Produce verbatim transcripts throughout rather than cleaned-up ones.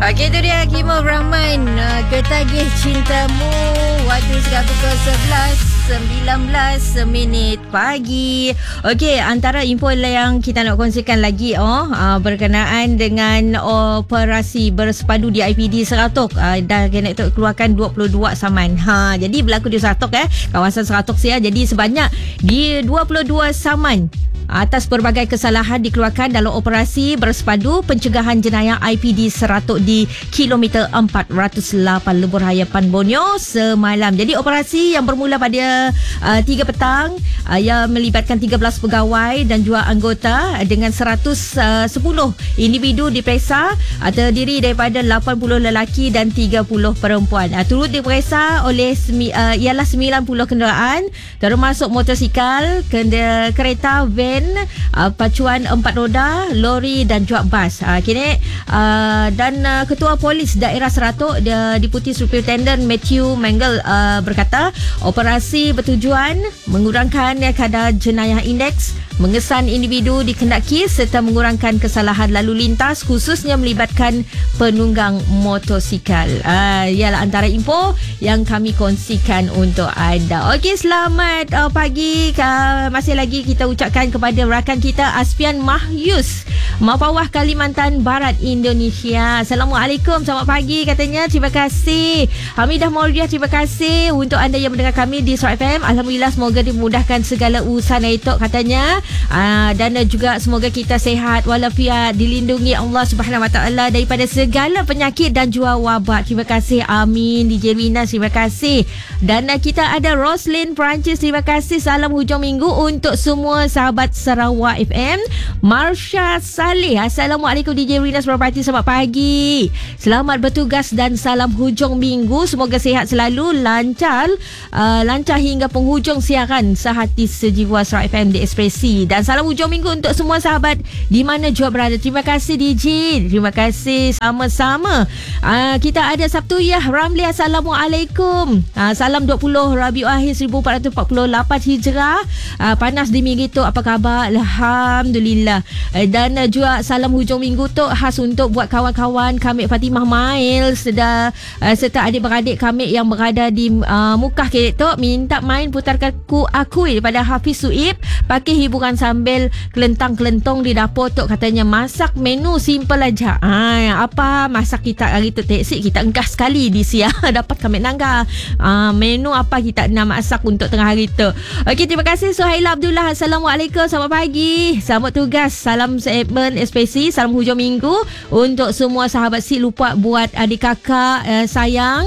Okey, itu dia Kimo Rahman, uh, Ketagih Cintamu. Waktu sudah pukul sebelas sembilan belas minit pagi. Okey, antara info yang kita nak kongsikan lagi oh uh, berkenaan dengan operasi bersepadu di I P D Seratok. Uh, dah kena itu keluarkan dua puluh dua saman. Ha, jadi berlaku di Seratok eh, kawasan Seratok saya. Jadi sebanyak di dua puluh dua saman atas berbagai kesalahan dikeluarkan dalam operasi bersepadu pencegahan jenayah I P D Seratok di kilometer empat ratus lapan Lebuh Raya Pan Borneo semalam. Jadi operasi yang bermula pada uh, tiga petang uh, yang melibatkan tiga belas pegawai dan juga anggota dengan seratus sepuluh individu diperiksa, uh, terdiri daripada lapan puluh lelaki dan tiga puluh perempuan. Uh, turut diperiksa oleh uh, ialah sembilan puluh kenderaan termasuk motosikal, kenda, kereta, van, Uh, pacuan empat roda, lori dan juga bas. Uh, kini uh, dan uh, Ketua Polis Daerah Seratok, dia, Deputi Superintendent Matthew Mangle uh, berkata, operasi bertujuan mengurangkan kadar jenayah indeks, mengesan individu dikendaki serta mengurangkan kesalahan lalu lintas khususnya melibatkan penunggang motosikal. Uh, ialah antara info yang kami kongsikan untuk anda. Okey, selamat uh, pagi. Uh, masih lagi kita ucapkan kepada rakan kita Aspian Mahyus, Mapawah, Kalimantan Barat, Indonesia. Assalamualaikum, selamat pagi katanya. Terima kasih. Hamidah Mauliah, terima kasih untuk anda yang mendengar kami di Surat F M. Alhamdulillah, semoga dimudahkan segala urusan itu katanya. Aa, dan juga semoga kita sihat walafiat, dilindungi Allah Subhanahu Wa Taala daripada segala penyakit dan juga wabak. Terima kasih. Amin. D J Rina, terima kasih. Dan uh, kita ada Roslyn Perancis, terima kasih. Salam hujung minggu untuk semua sahabat Sarawak F M. Marsha Saleh, Assalamualaikum D J Rina Property, selamat pagi. Selamat bertugas dan salam hujung minggu. Semoga sihat selalu, lancar uh, lancar hingga penghujung siaran Sehati Sejiwa Sarawak F M di Ekspresi. Dan salam hujung minggu untuk semua sahabat di mana jua berada. Terima kasih D J. Terima kasih sama-sama. Uh, kita ada Sabtu ya Ramli, Assalamualaikum. Uh, salam dua puluh Rabiul Akhir seribu empat ratus empat puluh lapan Hijrah. Uh, panas di Mirituk, apa khabar? Alhamdulillah. Dan juga salam hujung minggu tu khas untuk buat kawan-kawan kami Fatimah Mail sedar, serta adik-beradik kami yang berada di uh, Mukah Kerik tu, minta main putarkan ku akui daripada Hafiz Suib, pakai hiburan sambil kelentang-kelentong di dapur tu katanya. Masak menu simple aja. Ha, apa masak kita hari tu teksik kita engkah sekali di siang dapat kami nangga. Ha, menu apa kita nak masak untuk tengah hari tu. Okey, terima kasih Suhaila Abdullah. Assalamualaikum, selamat pagi. Selamat tugas. Salam segmen Espesi, salam hujung minggu untuk semua sahabat si lupa buat adik kakak uh, sayang.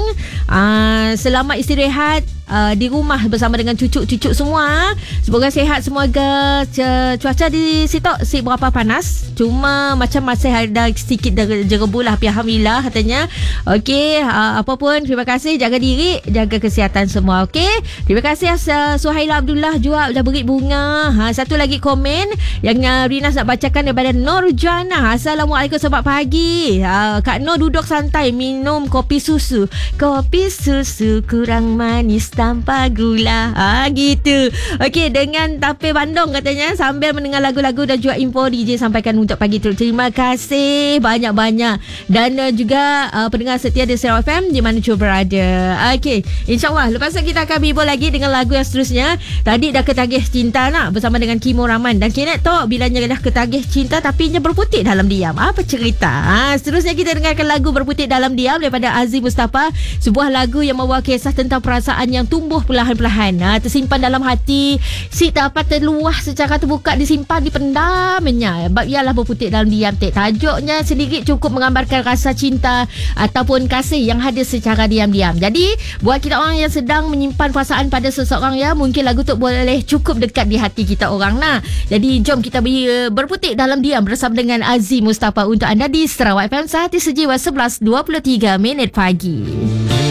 Uh, selamat istirahat uh, di rumah bersama dengan cucu-cucu semua. Semoga sihat, semoga cuaca di situ si berapa panas. Cuma macam masih ada sedikit jerebu lah, alhamdulillah katanya. Okey, uh, apa pun terima kasih, jaga diri, jaga kesihatan semua. Okey, terima kasih uh, Suhaila Abdullah juga dah beri bunga. Ha, satu lagi komen yang uh, Rina nak bacakan daripada Nur Jana. Assalamualaikum, selamat pagi. Uh, Kak Nur duduk santai minum kopi susu. Kopi susu kurang manis tanpa gula. Ah, gitu. Okey, dengan tape Bandung katanya sambil mendengar lagu-lagu dan juga info D J sampaikan untuk pagi tu. Terima kasih banyak-banyak. Dan uh, juga uh, pendengar setia di Sarawak F M di mana juga berada. Okey, insyaAllah lepas tu kita akan hibur lagi dengan lagu yang seterusnya. Tadi dah ketagih cinta nak bersama dengan Kimo Rahman. Dan kini tu bilanya dah ketagih cinta tapi nya berputik dalam diam. Apa cerita? Ha, seterusnya kita dengarkan lagu Berputik Dalam Diam daripada Aziz Mustafa. Sebuah lagu yang membawa kisah tentang perasaan yang tumbuh perlahan-lahan, ha, tersimpan dalam hati, si tak dapat terluah secara terbuka, disimpan, dipendamnya. Sebab ialah berputik dalam diam. Tek tajuknya sendiri cukup menggambarkan rasa cinta ataupun kasih yang hadir secara diam-diam. Jadi buat kita orang yang sedang menyimpan perasaan pada seseorang, ya, mungkin lagu tu boleh cukup dekat di hati kita orang. Nah, jadi jom kita berputik dalam diam bersama dengan Aziz Mustafa untuk anda di Sarawak F M Sehati Sejiwa sebelas dua puluh tiga minit pagi.